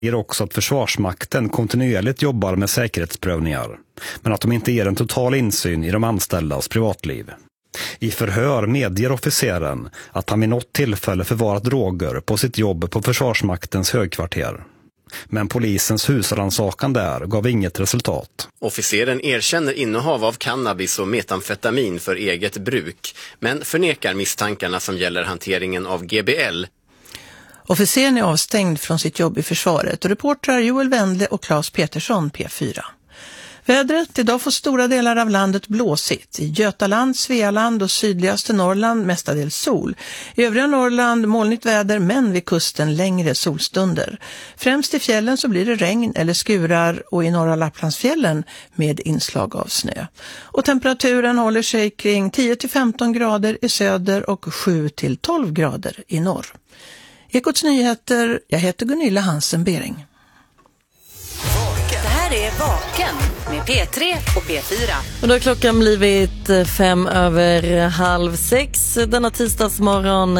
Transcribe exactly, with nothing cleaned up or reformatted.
ger också att Försvarsmakten kontinuerligt jobbar med säkerhetsprövningar, men att de inte ger en total insyn i de anställdas privatliv. I förhör medger officeren att han vid något tillfälle förvarat droger på sitt jobb på Försvarsmaktens högkvarter. Men polisens husrannsakan där gav inget resultat. Officeren erkänner innehav av cannabis och metamfetamin för eget bruk, men förnekar misstankarna som gäller hanteringen av G B L. Officeren är avstängd från sitt jobb i försvaret och reportrar Joel Wendle och Claes Petersson, P fyra. Vädret, idag får stora delar av landet blåsigt. I Götaland, Svealand och sydligaste Norrland mestadels sol. I övriga Norrland molnigt väder men vid kusten längre solstunder. Främst i fjällen så blir det regn eller skurar och i norra Lapplandsfjällen med inslag av snö. Och temperaturen håller sig kring tio till femton grader i söder och sju till tolv grader i norr. Ekots nyheter, jag heter Gunilla Hansen-Bering. Det här är Vaken med P tre och P fyra. Och då har klockan blivit fem över halv sex denna tisdagsmorgon